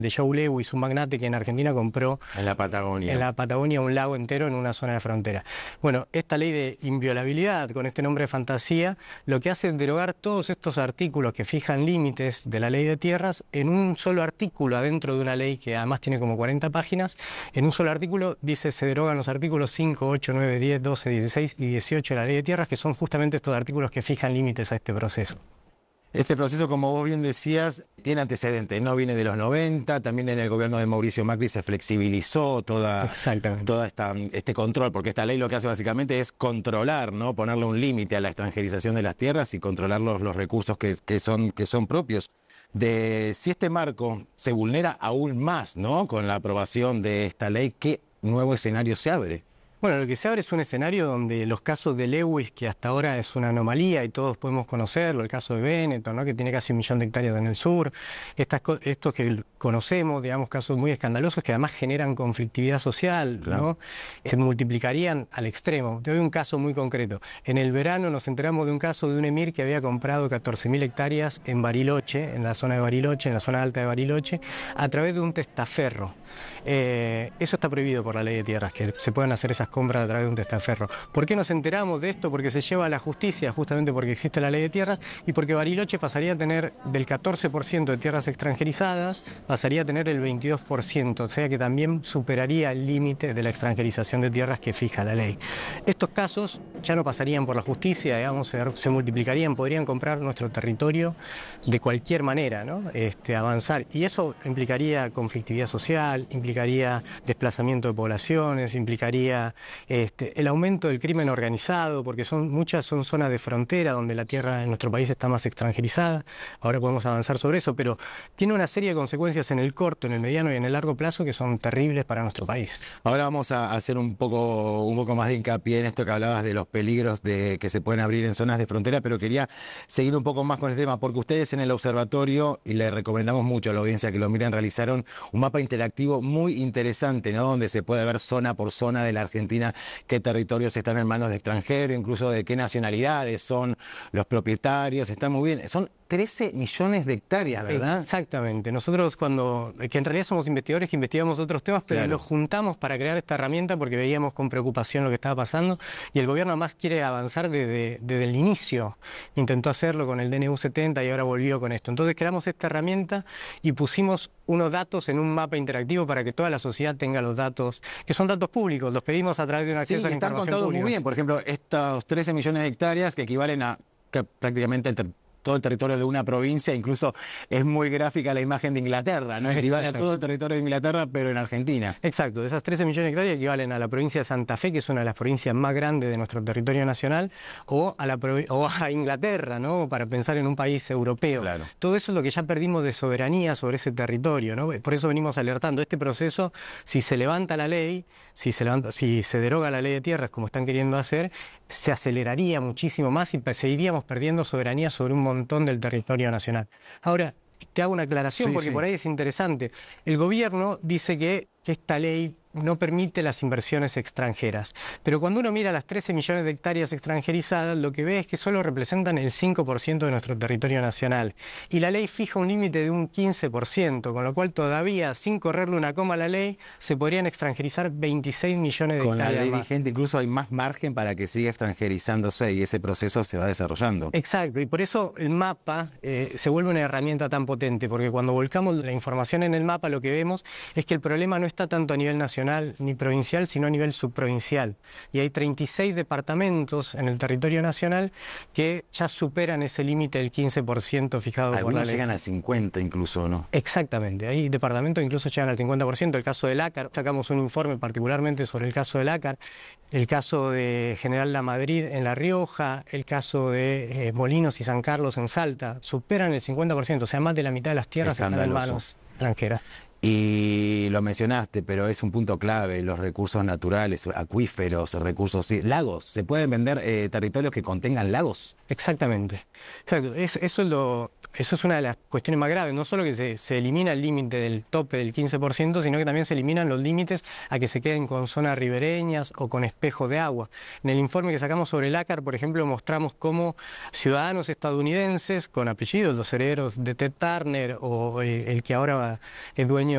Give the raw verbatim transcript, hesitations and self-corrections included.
de Joe Lewis, un magnate que en Argentina compró en la Patagonia. en la Patagonia un lago entero en una zona de frontera. Bueno, esta ley de inviolabilidad, con este nombre de fantasía, lo que hace es derogar todos estos artículos que fijan límites de la ley de tierras en un solo artículo adentro de una ley que además tiene como cuarenta páginas. En un solo artículo dice se derogan los artículos cinco, ocho, nueve, diez, doce, dieciséis y dieciocho de la ley de tierras, que son justamente estos artículos que fijan límites a este proceso. Este proceso, como vos bien decías, tiene antecedentes, no viene de los noventa, también en el gobierno de Mauricio Macri se flexibilizó toda, toda esta, este control, porque esta ley lo que hace básicamente es controlar, ¿no? Ponerle un límite a la extranjerización de las tierras y controlar los, los recursos que, que, son, que son propios. De si este marco se vulnera aún más, ¿no? Con la aprobación de esta ley, ¿qué nuevo escenario se abre? Bueno, lo que se abre es un escenario donde los casos de Lewis, que hasta ahora es una anomalía y todos podemos conocerlo, el caso de Benetton, ¿no? Que tiene casi un millón de hectáreas en el sur, estas, estos que conocemos, digamos, casos muy escandalosos que además generan conflictividad social, claro, ¿no? Se multiplicarían al extremo. Te doy un caso muy concreto. En el verano nos enteramos de un caso de un emir que había comprado catorce mil hectáreas en Bariloche, en la zona de Bariloche, en la zona alta de Bariloche, a través de un testaferro. Eh, eso está prohibido por la ley de tierras, que se puedan hacer esas compras a través de un testaferro. ¿Por qué nos enteramos de esto? Porque se lleva a la justicia, justamente porque existe la ley de tierras y porque Bariloche pasaría a tener del catorce por ciento de tierras extranjerizadas, pasaría a tener el veintidós por ciento, o sea que también superaría el límite de la extranjerización de tierras que fija la ley. Estos casos ya no pasarían por la justicia, digamos, se, se multiplicarían, podrían comprar nuestro territorio de cualquier manera, ¿no? Este, avanzar. Y eso implicaría conflictividad social, implicaría desplazamiento de poblaciones, implicaría Este, el aumento del crimen organizado, porque son muchas son zonas de frontera donde la tierra en nuestro país está más extranjerizada. Ahora podemos avanzar sobre eso, pero tiene una serie de consecuencias en el corto, en el mediano y en el largo plazo que son terribles para nuestro país. Ahora vamos a hacer un poco, un poco más de hincapié en esto que hablabas de los peligros de, que se pueden abrir en zonas de frontera, pero quería seguir un poco más con el tema, porque ustedes en el observatorio, y le recomendamos mucho a la audiencia que lo miren, realizaron un mapa interactivo muy interesante, ¿no? Donde se puede ver zona por zona de la Argentina, qué territorios están en manos de extranjeros, incluso de qué nacionalidades son los propietarios. Está muy bien. Son trece millones de hectáreas, ¿verdad? Exactamente. Nosotros cuando, que en realidad somos investigadores que investigamos otros temas, pero claro, los juntamos para crear esta herramienta porque veíamos con preocupación lo que estaba pasando y el gobierno además quiere avanzar desde, desde el inicio. Intentó hacerlo con el D N U setenta y ahora volvió con esto. Entonces creamos esta herramienta y pusimos unos datos en un mapa interactivo para que toda la sociedad tenga los datos, que son datos públicos, los pedimos a través de un acceso sí, a la están información contados pública. muy bien. Por ejemplo, estos trece millones de hectáreas que equivalen a que prácticamente el todo el territorio de una provincia, incluso es muy gráfica la imagen de Inglaterra, ¿no? Equivale a todo el territorio de Inglaterra, pero en Argentina. Exacto, de esas trece millones de hectáreas equivalen a la provincia de Santa Fe, que es una de las provincias más grandes de nuestro territorio nacional, o a, la, o a Inglaterra, ¿no? Para pensar en un país europeo. Claro. Todo eso es lo que ya perdimos de soberanía sobre ese territorio, ¿no? Por eso venimos alertando. Este proceso, si se levanta la ley, si se, levanta, si se deroga la ley de tierras, como están queriendo hacer, se aceleraría muchísimo más y seguiríamos perdiendo soberanía sobre un montón del territorio nacional. Ahora, te hago una aclaración sí, porque sí. por ahí es interesante. El gobierno dice que, que esta ley no permite las inversiones extranjeras. Pero cuando uno mira las trece millones de hectáreas extranjerizadas, lo que ve es que solo representan el cinco por ciento de nuestro territorio nacional. Y la ley fija un límite de un quince por ciento, con lo cual todavía, sin correrle una coma a la ley, se podrían extranjerizar veintiséis millones de con hectáreas. Con la ley más. vigente incluso hay más margen para que siga extranjerizándose y ese proceso se va desarrollando. Exacto, y por eso el mapa eh, se vuelve una herramienta tan potente, porque cuando volcamos la información en el mapa lo que vemos es que el problema no está tanto a nivel nacional ni provincial, sino a nivel subprovincial. Y hay treinta y seis departamentos en el territorio nacional que ya superan ese límite del quince por ciento fijado Algunos por la ley. llegan al cincuenta por ciento incluso, ¿no? Exactamente, hay departamentos que incluso llegan al cincuenta por ciento. El caso del Lácar, sacamos un informe particularmente sobre el caso del Lácar, el caso de General La Madrid en La Rioja, el caso de eh, Molinos y San Carlos en Salta, superan el cincuenta por ciento, o sea, más de la mitad de las tierras están en manos extranjeras. Y lo mencionaste, pero es un punto clave, los recursos naturales, acuíferos, recursos, sí, lagos. ¿Se pueden vender eh, territorios que contengan lagos? Exactamente. Exacto. Es, eso, es lo, eso es una de las cuestiones más graves. No solo que se, se elimina el límite del tope del quince por ciento, sino que también se eliminan los límites a que se queden con zonas ribereñas o con espejos de agua. En el informe que sacamos sobre el Lácar, por ejemplo, mostramos cómo ciudadanos estadounidenses con apellidos, los herederos de Ted Turner o eh, el que ahora es dueño